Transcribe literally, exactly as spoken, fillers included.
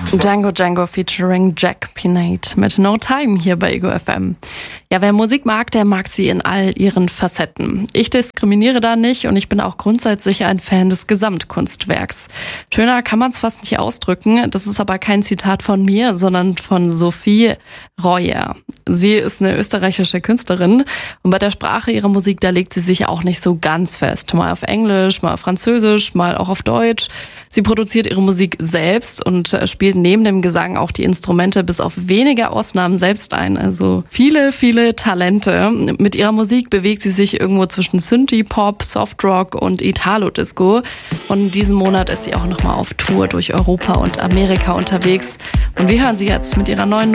Django Django featuring Jack Pinnate mit No Time hier bei Ego F M. Ja, wer Musik mag, der mag sie in all ihren Facetten. Ich diskriminiere da nicht und ich bin auch grundsätzlich ein Fan des Gesamtkunstwerks. Schöner kann man es fast nicht ausdrücken. Das ist aber kein Zitat von mir, sondern von Sophie Royer. Sie ist eine österreichische Künstlerin und bei der Sprache ihrer Musik, da legt sie sich auch nicht so ganz fest. Mal auf Englisch, mal auf Französisch, mal auch auf Deutsch. Sie produziert ihre Musik selbst und spielt neben dem Gesang auch die Instrumente bis auf wenige Ausnahmen selbst ein. Also viele, viele Talente. Mit ihrer Musik bewegt sie sich irgendwo zwischen Synthie-Pop, Softrock und Italo-Disco. Und diesen Monat ist sie auch nochmal auf Tour durch Europa und Amerika unterwegs. Und wir hören sie jetzt mit ihrer neuen